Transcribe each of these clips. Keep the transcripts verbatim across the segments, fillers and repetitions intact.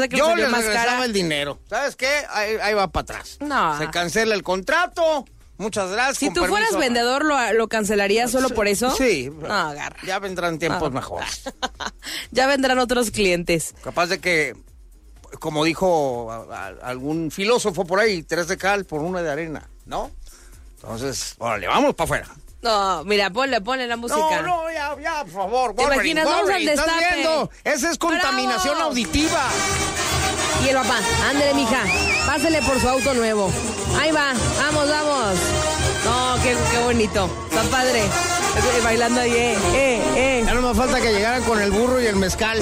de que yo salió les más regresaba cara. el dinero. ¿Sabes qué? Ahí, ahí va para atrás. No. Se cancela el contrato. Muchas gracias. Si con tú fueras permiso. vendedor, ¿lo, lo cancelarías solo por eso? Sí. No, agarra. Ya vendrán tiempos No. mejores. Ya vendrán otros clientes. Capaz de que, como dijo a, a, algún filósofo por ahí, tres de cal por una de arena, ¿no? Entonces, órale, vamos para afuera. No, mira, ponle, ponle la música. No, no, ya, ya, por favor. ¿Te Wolverine, imaginas? Vamos al Wolverine, ¿estás destape. viendo? Esa es contaminación ¡Bravo! auditiva. Y el papá, ándale, mija, pásele por su auto nuevo. Ahí va, vamos, vamos. No, qué, qué bonito, está padre. Eh, Bailando ahí, eh, eh, eh. Ya no me falta que llegaran con el burro y el mezcal.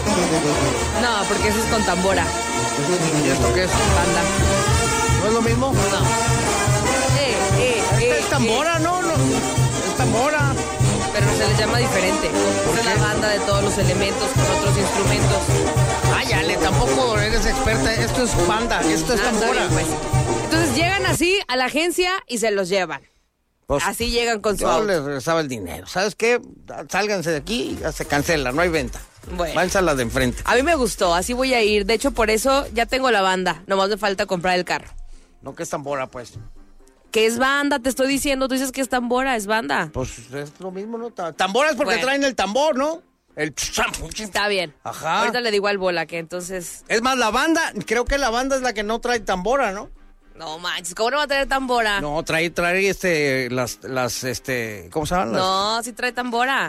No, porque eso es con tambora, ¿Y esto qué es? banda. ¿No es lo mismo? No. Eh, eh, eh, Es tambora, eh. no, no. Es tambora. Pero se les llama diferente. Esa es la banda de todos los elementos con otros instrumentos. Ay, Ale, tampoco eres experta. Esto es banda, esto es Ah, está tambora. bien, pues. Entonces llegan así a la agencia y se los llevan. Pues, Así llegan con su yo auto. les regresaba el dinero. ¿Sabes qué? Sálganse de aquí y ya se cancela, no hay venta. Bueno. Váyanse a las de enfrente. A mí me gustó, así voy a ir. De hecho, por eso ya tengo la banda. Nomás me falta comprar el carro. No que es tambora, pues. ¿Qué es banda? Te estoy diciendo. Tú dices que es tambora, es banda. Pues es lo mismo, ¿no? Ta- Tambora es porque Bueno. traen el tambor, ¿no? El... Está bien. Ajá. Ahorita le digo al bola que entonces... Es más, la banda, creo que la banda es la que no trae tambora, ¿no? No manches, ¿cómo no va a tener tambora? No, trae, trae este, las, las, este, ¿cómo se llaman? Las- No, sí trae tambora.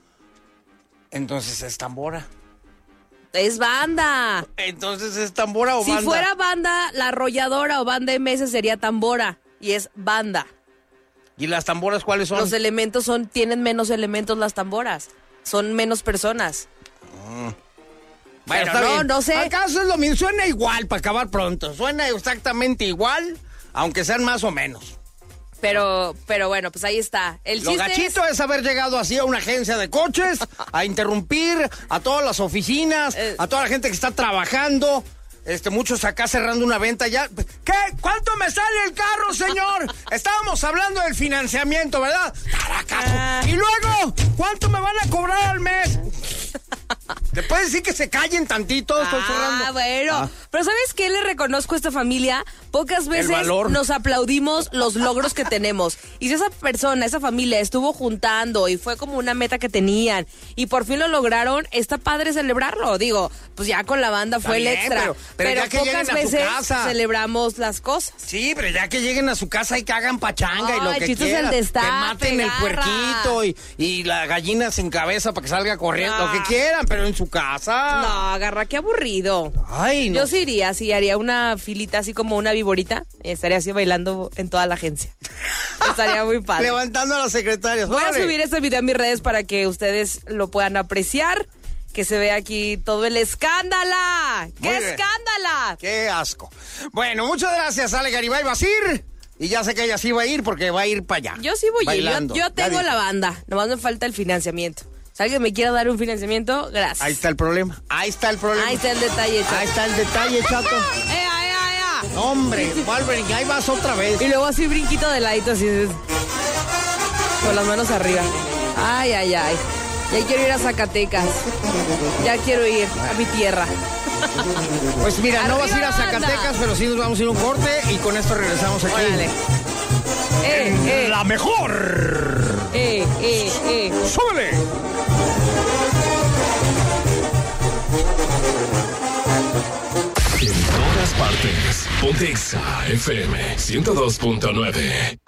Entonces es tambora. Es banda. Entonces es tambora o Si banda. fuera banda, la arrolladora o banda M S sería tambora. Y es banda. ¿Y las tamboras cuáles son? Los elementos son, tienen menos elementos las tamboras. Son menos personas. Bueno, Pero está no, bien. no sé. ¿Acaso es lo mismo? Suena igual para acabar pronto. Suena exactamente igual, aunque sean más o menos. Pero, pero bueno, pues ahí está. El Lo chiste gachito es... haber llegado así a una agencia de coches, a interrumpir a todas las oficinas, Eh. a toda la gente que está trabajando. Este, muchos acá cerrando una venta ya. ¿Qué? ¿Cuánto me sale el carro, señor? Estábamos hablando del financiamiento, ¿verdad? Caracazo. Ah. Y luego, ¿cuánto me van a cobrar al mes? ¿Le puedes decir que se callen tantito? Estoy cerrando. Ah, bueno. Ah. Pero ¿sabes qué le reconozco a esta familia? Pocas veces valor. nos aplaudimos los logros que tenemos. Y si esa persona, esa familia estuvo juntando y fue como una meta que tenían y por fin lo lograron, está padre celebrarlo. Digo, pues ya con la banda Está fue bien, el extra. pero- pero ya que pocas lleguen a su veces casa. celebramos las cosas. Sí, pero ya que lleguen a su casa y que hagan pachanga y lo Ay, que chiste es el quieran. destape, que maten el garra. puerquito y, y la gallina sin cabeza para que salga corriendo. Ah. Lo que quieran, pero en su casa. No, agarra, qué aburrido. Ay, no. Yo sí iría, sí, haría una filita así como una viborita y estaría así bailando en toda la agencia. Estaría muy padre. Levantando a las secretarias. Voy a órale. subir este video a mis redes para que ustedes lo puedan apreciar, que se vea aquí todo el escándalo. ¡Qué Muy bien. escándalo! Qué asco. Bueno, muchas gracias, Ale Garibay Basir. Y ya sé que ella sí va a ir porque va a ir para allá. Yo sí voy a ir, yo, bailando. yo Ya tengo dijo. la banda, nomás me falta el financiamiento. Si alguien me quiere dar un financiamiento, gracias. Ahí está el problema. Ahí está el problema. Ahí está el detalle, chato. Ahí está el detalle, chato. ¡Eh, eh, eh, eh! Hombre, Wolverine, ahí vas otra vez. Y luego así brinquito de ladito, así. Con las manos arriba. Ay, ay, ay. Ya quiero ir a Zacatecas. Ya quiero ir a mi tierra. Pues mira, no vas a ir a Arriba, Zacatecas, banda. pero sí nos vamos a ir a un corte y con esto regresamos aquí. Órale. Eh, eh, La mejor. eh, eh, eh. ¡Súbele! En todas partes. Ponte Exa F M ciento dos punto nueve.